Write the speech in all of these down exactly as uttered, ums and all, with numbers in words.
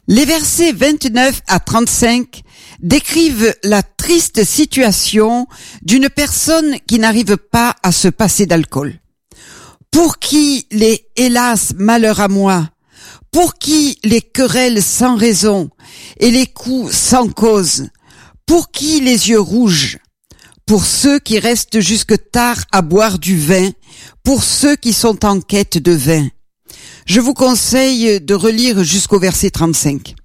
Les versets vingt-neuf à trente-cinq décrivent la triste situation d'une personne qui n'arrive pas à se passer d'alcool. Pour qui les « hélas, malheur à moi », pour qui les querelles sans raison et les coups sans cause, pour qui les yeux rouges, pour ceux qui restent jusque tard à boire du vin, pour ceux qui sont en quête de vin. Je vous conseille de relire jusqu'au verset trente-cinq.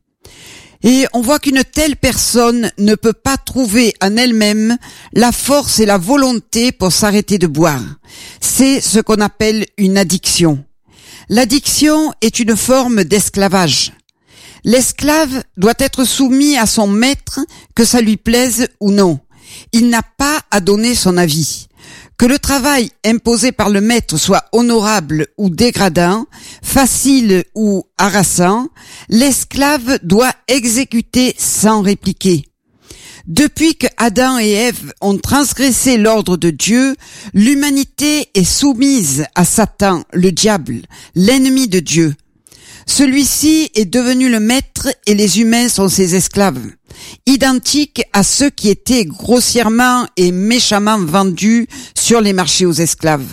Et on voit qu'une telle personne ne peut pas trouver en elle-même la force et la volonté pour s'arrêter de boire. C'est ce qu'on appelle une addiction. L'addiction est une forme d'esclavage. L'esclave doit être soumis à son maître, que ça lui plaise ou non. Il n'a pas à donner son avis. Que le travail imposé par le maître soit honorable ou dégradant, facile ou harassant, l'esclave doit exécuter sans répliquer. Depuis que Adam et Ève ont transgressé l'ordre de Dieu, l'humanité est soumise à Satan, le diable, l'ennemi de Dieu. Celui-ci est devenu le maître et les humains sont ses esclaves, identiques à ceux qui étaient grossièrement et méchamment vendus sur les marchés aux esclaves.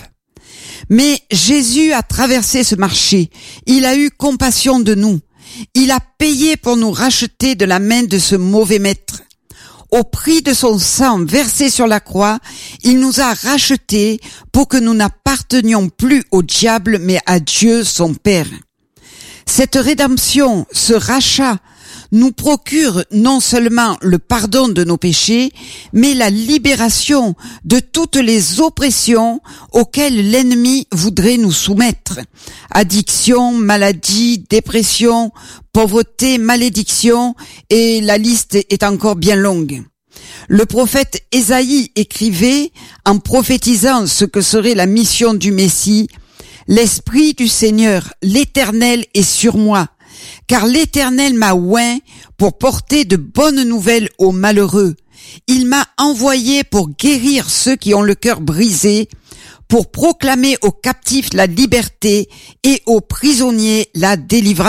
Mais Jésus a traversé ce marché, il a eu compassion de nous, il a payé pour nous racheter de la main de ce mauvais maître. Au prix de son sang versé sur la croix, il nous a rachetés pour que nous n'appartenions plus au diable mais à Dieu son Père. Cette rédemption, ce rachat, nous procure non seulement le pardon de nos péchés, mais la libération de toutes les oppressions auxquelles l'ennemi voudrait nous soumettre. Addiction, maladie, dépression, pauvreté, malédiction, et la liste est encore bien longue. Le prophète Ésaïe écrivait, en prophétisant ce que serait la mission du Messie, « L'Esprit du Seigneur, l'Éternel est sur moi, car l'Éternel m'a oint pour porter de bonnes nouvelles aux malheureux. Il m'a envoyé pour guérir ceux qui ont le cœur brisé, pour proclamer aux captifs la liberté et aux prisonniers la délivrance. »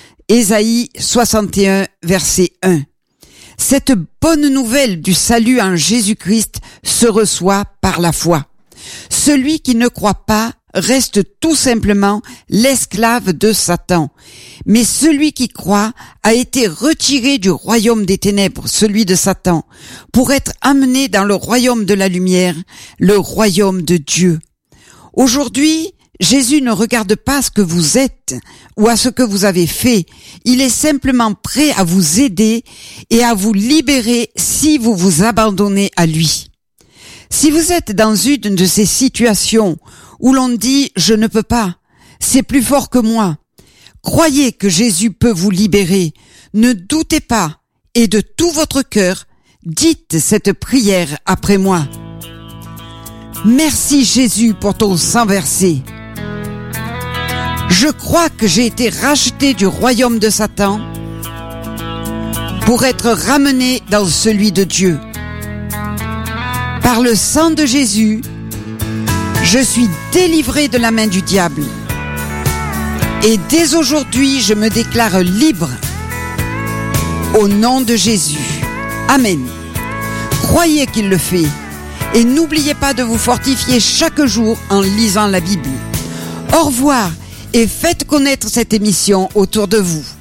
Ésaïe soixante et un, verset un. Cette bonne nouvelle du salut en Jésus-Christ se reçoit par la foi. Celui qui ne croit pas reste tout simplement l'esclave de Satan. Mais celui qui croit a été retiré du royaume des ténèbres, celui de Satan, pour être amené dans le royaume de la lumière, le royaume de Dieu. Aujourd'hui, Jésus ne regarde pas ce que vous êtes ou à ce que vous avez fait. Il est simplement prêt à vous aider et à vous libérer si vous vous abandonnez à lui. Si vous êtes dans une de ces situations où l'on dit « je ne peux pas, c'est plus fort que moi », croyez que Jésus peut vous libérer. Ne doutez pas et de tout votre cœur, dites cette prière après moi. Merci Jésus pour ton sang versé. Je crois que j'ai été racheté du royaume de Satan pour être ramené dans celui de Dieu. Par le sang de Jésus, je suis délivré de la main du diable. Et dès aujourd'hui, je me déclare libre. Au nom de Jésus. Amen. Croyez qu'il le fait. Et n'oubliez pas de vous fortifier chaque jour en lisant la Bible. Au revoir et faites connaître cette émission autour de vous.